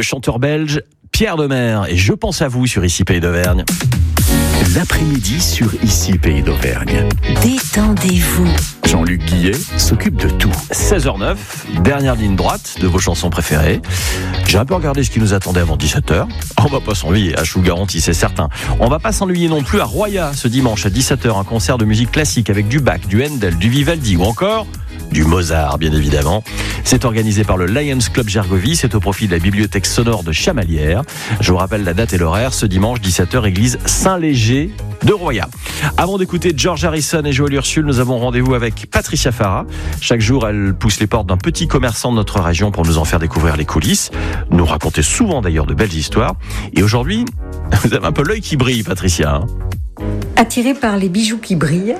Le chanteur belge Pierre Demers et Je pense à vous sur Ici Pays d'Auvergne. L'après-midi sur Ici Pays d'Auvergne. Détendez-vous. Jean-Luc Guillet s'occupe de tout. 16h09, dernière ligne droite de vos chansons préférées. J'ai un peu regardé ce qui nous attendait avant 17h. On va pas s'ennuyer, je vous garantis, c'est certain. On va pas s'ennuyer non plus à Roya ce dimanche à 17h, un concert de musique classique avec du Bach, du Handel, du Vivaldi ou encore du Mozart, bien évidemment. C'est organisé par le Lions Club Gergovie. C'est au profit de la bibliothèque sonore de Chamalières. Je vous rappelle la date et l'horaire. Ce dimanche, 17h, église Saint-Léger de Roya. Avant d'écouter George Harrison et Joël Ursule, nous avons rendez-vous avec Patricia Farah. Chaque jour, elle pousse les portes d'un petit commerçant de notre région pour nous en faire découvrir les coulisses. Nous raconter souvent d'ailleurs de belles histoires. Et aujourd'hui, vous avez un peu l'œil qui brille, Patricia. Attirée par les bijoux qui brillent,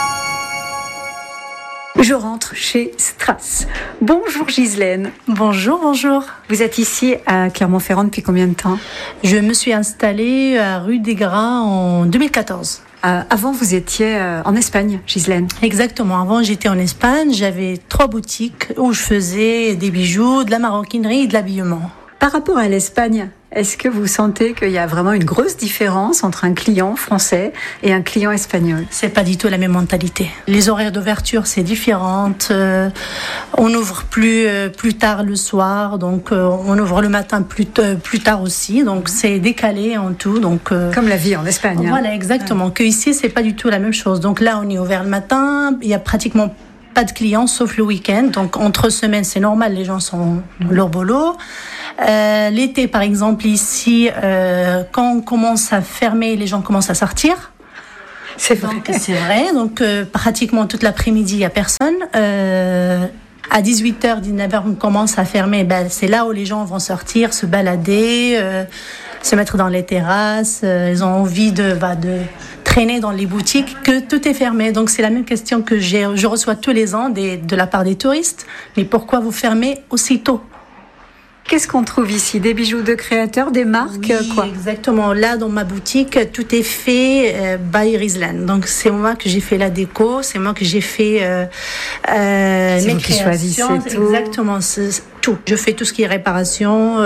je rentre chez Strass. Bonjour Ghislaine. Bonjour. Vous êtes ici à Clermont-Ferrand depuis combien de temps ? Je me suis installée à rue des Gras en 2014. Avant, vous étiez en Espagne, Ghislaine. Exactement. Avant, j'étais en Espagne. J'avais 3 boutiques où je faisais des bijoux, de la maroquinerie et de l'habillement. Par rapport à l'Espagne, est-ce que vous sentez qu'il y a vraiment une grosse différence entre un client français et un client espagnol ? C'est pas du tout la même mentalité. Les horaires d'ouverture, c'est différent. On ouvre plus tard le soir, donc on ouvre le matin plus tard aussi. Donc c'est décalé en tout. Donc comme la vie en Espagne. Voilà, exactement. Que ici, c'est pas du tout la même chose. Donc là, on est ouvert le matin. Il y a pratiquement pas de clients sauf le week-end. Donc entre semaines, c'est normal, les gens sont leur boulot. L'été, par exemple, ici, quand on commence à fermer, les gens commencent à sortir. C'est vrai. Donc pratiquement toute l'après-midi, il n'y a personne. À 18h, 19h, on commence à fermer. C'est là où les gens vont sortir, se balader, se mettre dans les terrasses. Ils ont envie de traîner dans les boutiques, que tout est fermé. Donc c'est la même question que je reçois tous les ans de la part des touristes. Mais pourquoi vous fermez aussitôt ? Qu'est-ce qu'on trouve ici ? Des bijoux de créateurs, des marques, oui, quoi ? Exactement. Là, dans ma boutique, tout est fait by Rizlan. Donc, c'est moi que j'ai fait la déco, c'est moi que j'ai fait c'est mes vous qui choisissez tout. Exactement, tout. Je fais tout ce qui est réparation.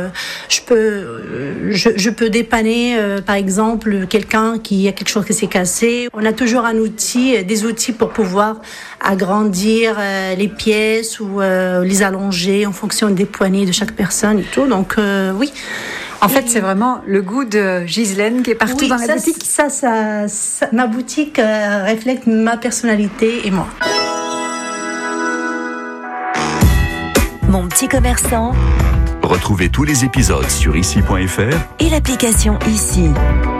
Je peux dépanner, par exemple, quelqu'un qui a quelque chose qui s'est cassé. On a toujours des outils pour pouvoir agrandir les pièces ou les allonger en fonction des poignées de chaque personne et tout. Donc, oui. En fait, c'est vraiment le goût de Ghislaine qui est partout dans la boutique. Ma boutique reflète ma personnalité et moi. Mon petit commerçant Retrouvez tous les épisodes sur ici.fr et l'application Ici.